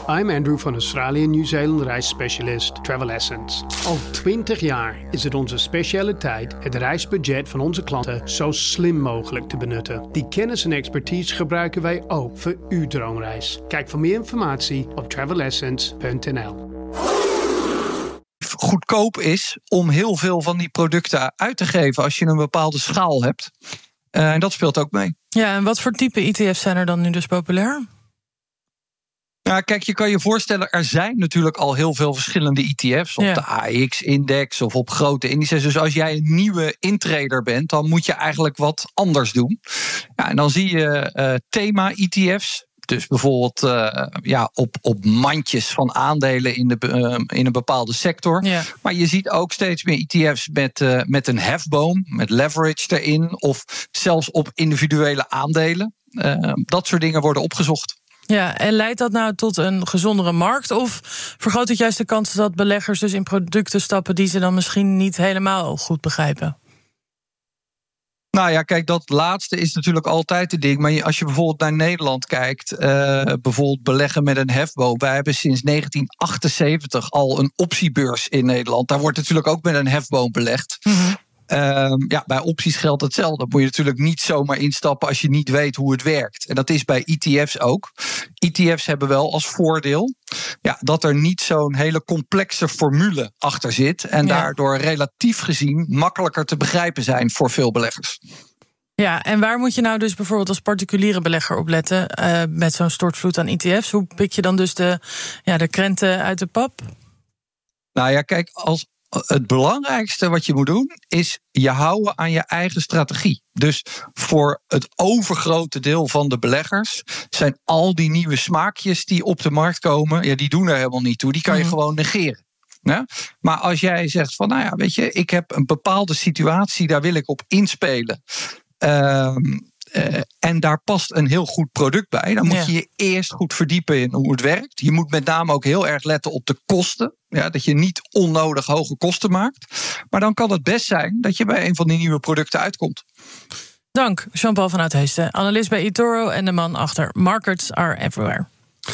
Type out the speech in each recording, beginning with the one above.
I'm Andrew van Australië Nieuw-Zeeland reisspecialist Travel Essence. Al 20 jaar is het onze specialiteit het reisbudget van onze klanten zo slim mogelijk te benutten. Die kennis en expertise gebruiken wij ook voor uw droomreis. Kijk voor meer informatie op travelessence.nl. Goedkoop is om heel veel van die producten uit te geven als je een bepaalde schaal hebt. En dat speelt ook mee. Ja, en wat voor type ETF's zijn er dan nu dus populair? Nou, kijk, je kan je voorstellen, er zijn natuurlijk al heel veel verschillende ETF's op de AEX-index of op grote indices. Dus als jij een nieuwe intrader bent, dan moet je eigenlijk wat anders doen. Ja, en dan zie je thema-ETF's. Dus bijvoorbeeld op mandjes van aandelen in een bepaalde sector. Ja. Maar je ziet ook steeds meer ETF's met een hefboom, met leverage erin, of zelfs op individuele aandelen. Dat soort dingen worden opgezocht. Ja, en leidt dat nou tot een gezondere markt? Of vergroot het juist de kans dat beleggers dus in producten stappen die ze dan misschien niet helemaal goed begrijpen? Nou ja, kijk, dat laatste is natuurlijk altijd het ding. Maar als je bijvoorbeeld naar Nederland kijkt, bijvoorbeeld beleggen met een hefboom. Wij hebben sinds 1978 al een optiebeurs in Nederland. Daar wordt natuurlijk ook met een hefboom belegd. Mm-hmm. Bij opties geldt hetzelfde. Daar moet je natuurlijk niet zomaar instappen als je niet weet hoe het werkt. En dat is bij ETF's ook. ETF's hebben wel als voordeel dat er niet zo'n hele complexe formule achter zit. En daardoor relatief gezien makkelijker te begrijpen zijn voor veel beleggers. Ja, en waar moet je nou dus bijvoorbeeld als particuliere belegger op letten met zo'n stortvloed aan ETF's? Hoe pik je dan dus de krenten uit de pap? Nou ja, kijk, het belangrijkste wat je moet doen is je houden aan je eigen strategie. Dus voor het overgrote deel van de beleggers zijn al die nieuwe smaakjes die op de markt komen, die doen er helemaal niet toe. Die kan je gewoon negeren. Ja? Maar als jij zegt van, weet je, ik heb een bepaalde situatie, daar wil ik op inspelen. En daar past een heel goed product bij. Dan moet je je eerst goed verdiepen in hoe het werkt. Je moet met name ook heel erg letten op de kosten. Ja, dat je niet onnodig hoge kosten maakt. Maar dan kan het best zijn dat je bij een van die nieuwe producten uitkomt. Dank, Jean-Paul van Uitheesten, analist bij eToro en de man achter Markets Are Everywhere.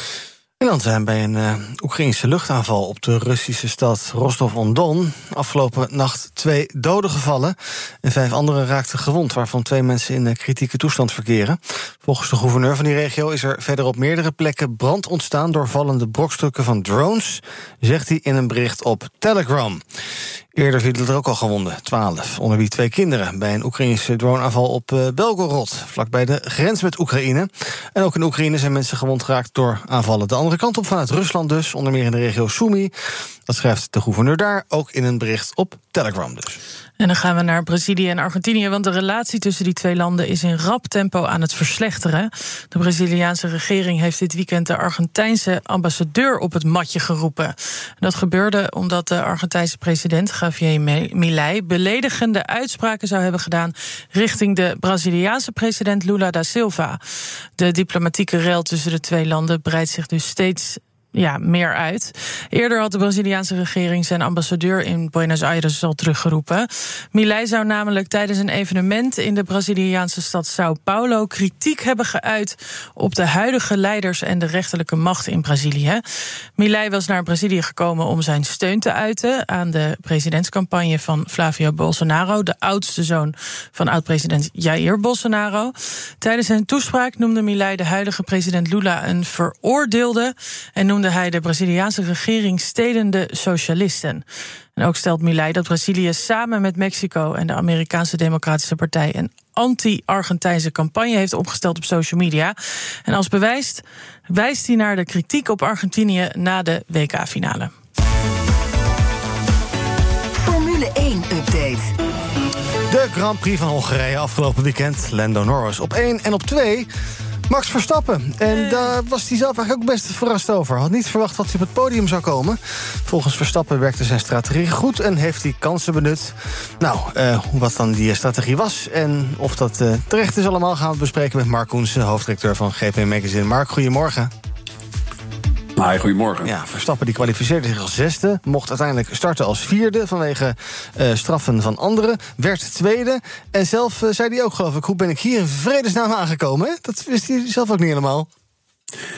En dan zijn bij een Oekraïnse luchtaanval op de Russische stad Rostov-on-Don afgelopen nacht 2 doden gevallen en 5 anderen raakten gewond, waarvan 2 mensen in kritieke toestand verkeren. Volgens de gouverneur van die regio is er verder op meerdere plekken brand ontstaan door vallende brokstukken van drones, zegt hij in een bericht op Telegram. Eerder vielen er ook al gewonden, 12, onder wie 2 kinderen, bij een Oekraïnse droneaanval op Belgorod, vlakbij de grens met Oekraïne. En ook in Oekraïne zijn mensen gewond geraakt door aanvallen de andere kant op, vanuit Rusland dus, onder meer in de regio Sumy. Dat schrijft de gouverneur daar, ook in een bericht op Telegram dus. En dan gaan we naar Brazilië en Argentinië, want de relatie tussen die 2 landen is in rap tempo aan het verslechteren. De Braziliaanse regering heeft dit weekend de Argentijnse ambassadeur op het matje geroepen. Dat gebeurde omdat de Argentijnse president Javier Milei beledigende uitspraken zou hebben gedaan richting de Braziliaanse president Lula da Silva. De diplomatieke rel tussen de 2 landen breidt zich dus steeds meer uit. Eerder had de Braziliaanse regering zijn ambassadeur in Buenos Aires al teruggeroepen. Milei zou namelijk tijdens een evenement in de Braziliaanse stad São Paulo kritiek hebben geuit op de huidige leiders en de rechterlijke macht in Brazilië. Milei was naar Brazilië gekomen om zijn steun te uiten aan de presidentscampagne van Flavio Bolsonaro, de oudste zoon van oud-president Jair Bolsonaro. Tijdens zijn toespraak noemde Milei de huidige president Lula een veroordeelde en noemde hij de Braziliaanse regering stedende socialisten. En ook stelt Milei dat Brazilië samen met Mexico en de Amerikaanse Democratische Partij een anti-Argentijnse campagne heeft opgesteld op social media. En als bewijs wijst hij naar de kritiek op Argentinië na de WK-finale. Formule 1-update. De Grand Prix van Hongarije afgelopen weekend. Lando Norris op 1 en op 2... Max Verstappen. En daar was hij zelf eigenlijk ook best verrast over. Had niet verwacht dat hij op het podium zou komen. Volgens Verstappen werkte zijn strategie goed en heeft hij kansen benut. Nou, wat dan die strategie was en of dat terecht is allemaal, gaan we bespreken met Mark Koensen, hoofdredacteur van GP Magazine. Mark, goedemorgen. Hi, goedemorgen. Ja, Verstappen die kwalificeerde zich als 6e, mocht uiteindelijk starten als 4e vanwege straffen van anderen, werd 2e. En zelf zei hij ook, geloof ik, hoe ben ik hier in vredesnaam aangekomen? Hè? Dat wist hij zelf ook niet helemaal.